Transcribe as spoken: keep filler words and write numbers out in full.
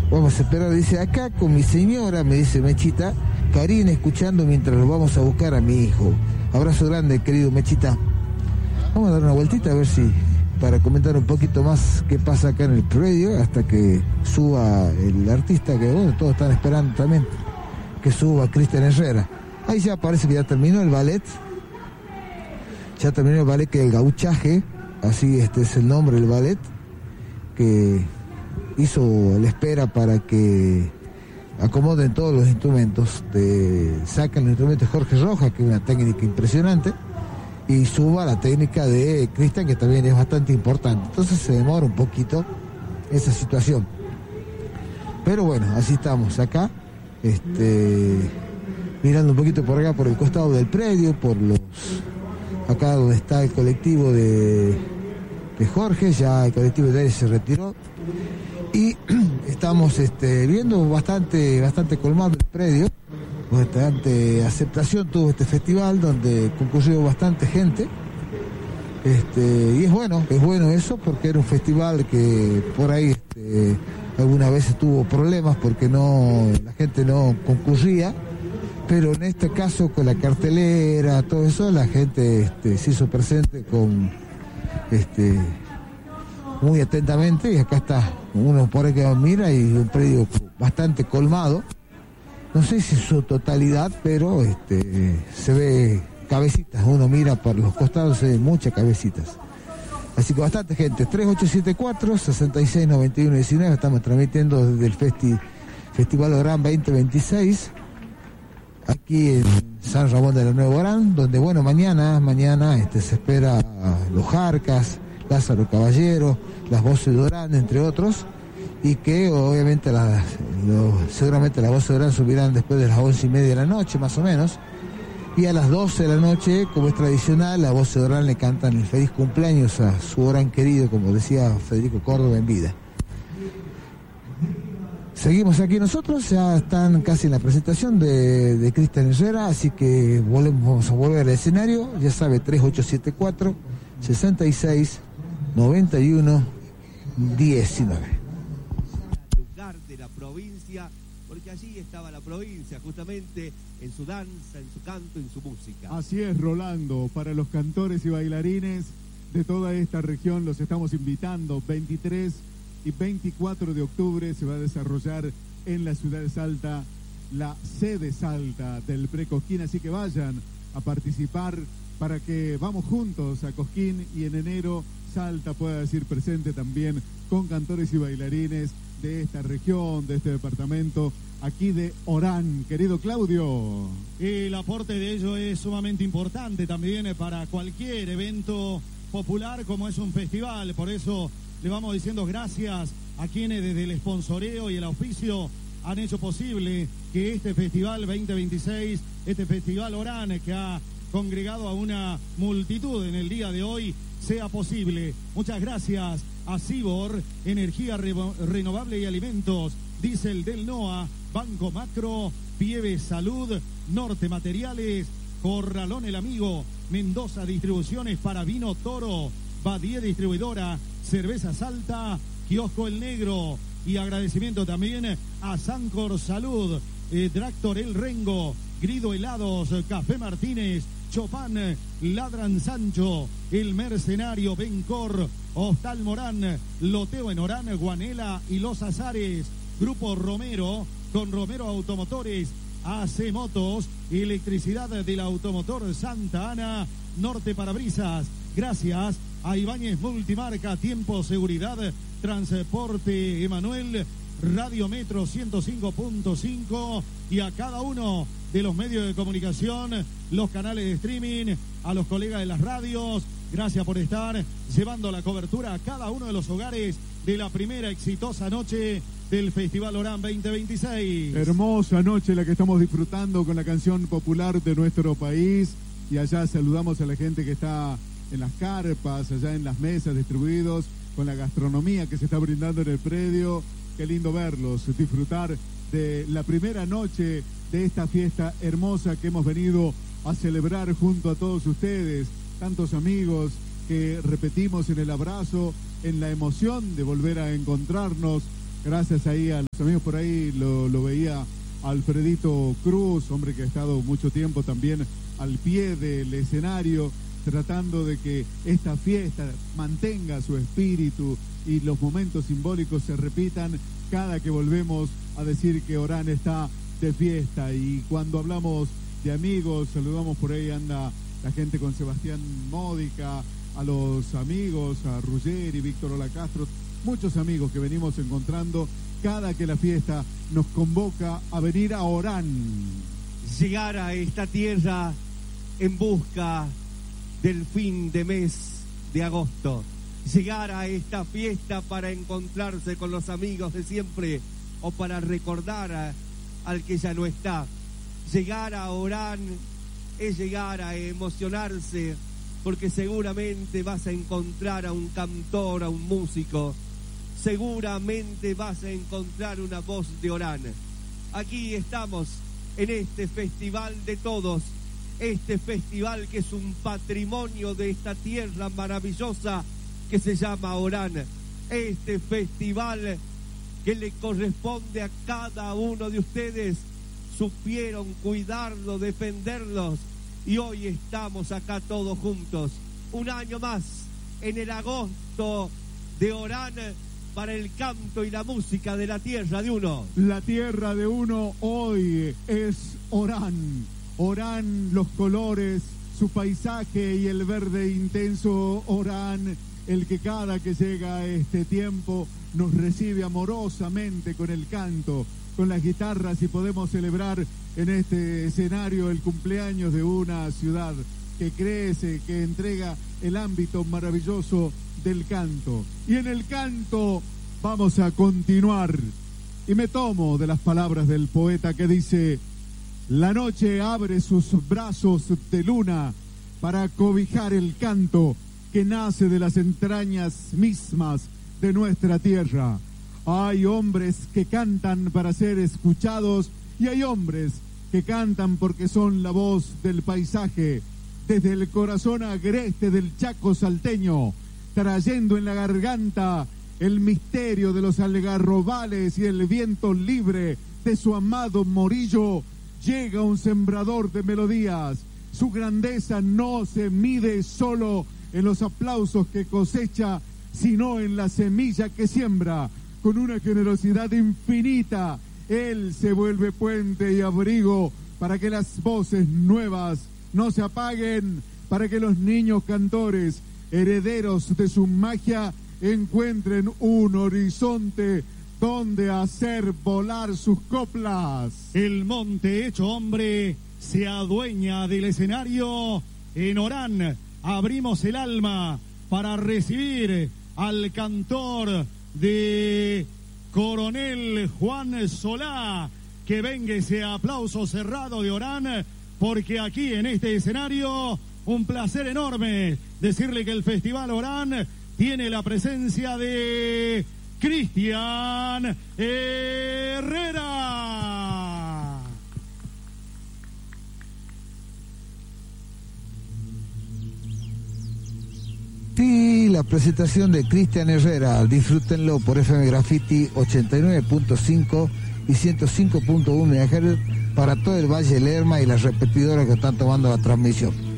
Vamos a esperar, dice, acá con mi señora, me dice Mechita, Karina escuchando mientras lo vamos a buscar a mi hijo. Abrazo grande, querido Mechita. Vamos a dar una vueltita a ver si, para comentar un poquito más qué pasa acá en el predio, hasta que suba el artista, que bueno, todos están esperando también, que suba Cristian Herrera. Ahí ya parece que ya terminó el ballet, ya terminó el ballet, que es el gauchaje, así este es el nombre del ballet, que hizo la espera para que acomoden todos los instrumentos, de, sacan los instrumentos de Jorge Rojas, que es una técnica impresionante, y suba la técnica de Cristian, que también es bastante importante. Entonces se demora un poquito esa situación. Pero bueno, así estamos acá, este, mirando un poquito por acá, por el costado del predio, por los, acá donde está el colectivo de, de Jorge, ya el colectivo de él se retiró. Y estamos este, viendo bastante, bastante colmado el predio, bastante aceptación tuvo este festival, donde concurrió bastante gente. Este, y es bueno, es bueno eso, porque era un festival que por ahí este, algunas veces tuvo problemas porque no, la gente no concurría, pero en este caso con la cartelera, todo eso, la gente este, se hizo presente con este muy atentamente, y acá está uno por ahí que mira, y un predio bastante colmado, no sé si en su totalidad, pero este se ve cabecitas, uno mira por los costados, se ven muchas cabecitas, así que bastante gente. Tres ocho siete cuatro, seis seis nueve uno uno nueve, estamos transmitiendo desde el festi, Festival Orán veinte veintiséis, aquí en San Ramón de la Nueva Orán, donde bueno, mañana, mañana este, se espera a Los Jarcas, Lázaro Caballero, las Voces de Orán, entre otros, y que obviamente las, lo, seguramente las Voces de Orán subirán después de las once y media de la noche, más o menos, y a las doce de la noche, como es tradicional, las Voces de Orán le cantan el feliz cumpleaños a su Orán querido, como decía Federico Córdoba en vida. Seguimos aquí nosotros, ya están casi en la presentación de, de Cristian Herrera, así que volvemos, vamos a volver al escenario, ya sabe, tres ocho siete cuatro, seis seis noventa y uno diecinueve. Lugar de la provincia, porque allí estaba la provincia, justamente en su danza, en su canto, en su música. Así es, Rolando, para los cantores y bailarines de toda esta región los estamos invitando. Veintitrés y veinticuatro de octubre se va a desarrollar en la ciudad de Salta la sede Salta del Pre-Cosquín, así que vayan a participar para que vamos juntos a Cosquín, y en enero Salta pueda decir presente también con cantores y bailarines de esta región, de este departamento, aquí de Orán. Querido Claudio. El aporte de ello es sumamente importante también para cualquier evento popular como es un festival, por eso le vamos diciendo gracias a quienes desde el sponsoreo y el auspicio han hecho posible que este festival veinte veintiséis, este festival Orán, que ha congregado a una multitud en el día de hoy, sea posible. Muchas gracias a Cibor, Energía Re Renovable y Alimentos, Diesel del NOA, Banco Macro, Pieve Salud, Norte Materiales, Corralón El Amigo, Mendoza Distribuciones para Vino Toro, Badie Distribuidora, Cerveza Salta, Kiosco El Negro, y agradecimiento también a Sancor Salud, eh, Tractor El Rengo, Grido Helados, Café Martínez, Chopin, Ladran Sancho, El Mercenario, Bencor, Hostal Morán, Loteo en Orán, Guanela y Los Azares, Grupo Romero, con Romero Automotores, A C Motos, Electricidad del Automotor Santa Ana, Norte Parabrisas. Gracias a Ibáñez Multimarca, Tiempo, Seguridad, Transporte Emanuel, Radio Metro ciento cinco punto cinco, y a cada uno de los medios de comunicación, los canales de streaming, a los colegas de las radios, gracias por estar llevando la cobertura a cada uno de los hogares de la primera exitosa noche del Festival Orán veinte veintiséis. Hermosa noche la que estamos disfrutando con la canción popular de nuestro país, y allá saludamos a la gente que está en las carpas, allá en las mesas distribuidos, con la gastronomía que se está brindando en el predio. Qué lindo verlos, disfrutar de la primera noche de esta fiesta hermosa que hemos venido a celebrar junto a todos ustedes, tantos amigos que repetimos en el abrazo, en la emoción de volver a encontrarnos Gracias ahí a los amigos por ahí, lo, lo veía Alfredito Cruz, hombre que ha estado mucho tiempo también al pie del escenario, tratando de que esta fiesta mantenga su espíritu y los momentos simbólicos se repitan cada que volvemos a decir que Orán está de fiesta. Y cuando hablamos de amigos, saludamos por ahí, anda la gente con Sebastián Módica, a los amigos, a Ruggeri, Víctor Olacastro, muchos amigos que venimos encontrando cada que la fiesta nos convoca a venir a Orán. Llegar a esta tierra en busca del fin de mes de agosto. Llegar a esta fiesta para encontrarse con los amigos de siempre o para recordar a, al que ya no está. Llegar a Orán es llegar a emocionarse, porque seguramente vas a encontrar a un cantor, a un músico. Seguramente vas a encontrar una voz de Orán. Aquí estamos en este festival de todos, este festival que es un patrimonio de esta tierra maravillosa que se llama Orán. Este festival que le corresponde a cada uno de ustedes. Supieron cuidarlo, defenderlos, y hoy estamos acá todos juntos. Un año más en el agosto de Orán para el canto y la música de la tierra de uno. La tierra de uno hoy es Orán. Orán, los colores, su paisaje y el verde intenso. Orán, el que cada que llega a este tiempo nos recibe amorosamente con el canto, con las guitarras, y podemos celebrar en este escenario el cumpleaños de una ciudad que crece, que entrega el ámbito maravilloso del canto. Y en el canto vamos a continuar. Y me tomo de las palabras del poeta que dice: la noche abre sus brazos de luna para cobijar el canto que nace de las entrañas mismas de nuestra tierra. Hay hombres que cantan para ser escuchados y hay hombres que cantan porque son la voz del paisaje, desde el corazón agreste del Chaco salteño, trayendo en la garganta el misterio de los algarrobales y el viento libre de su amado Morillo. Llega un sembrador de melodías. Su grandeza no se mide solo en los aplausos que cosecha, sino en la semilla que siembra. Con una generosidad infinita, él se vuelve puente y abrigo para que las voces nuevas no se apaguen, para que los niños cantores, herederos de su magia, encuentren un horizonte donde hacer volar sus coplas. El monte hecho hombre se adueña del escenario. En Orán abrimos el alma para recibir al cantor de Coronel Juan Solá. Que venga ese aplauso cerrado de Orán, porque aquí en este escenario un placer enorme decirle que el Festival Orán tiene la presencia de Cristian Herrera. Sí, la presentación de Cristian Herrera, disfrútenlo por F M Graffiti ochenta y nueve punto cinco y ciento cinco punto uno megahertz para todo el Valle Lerma y las repetidoras que están tomando la transmisión.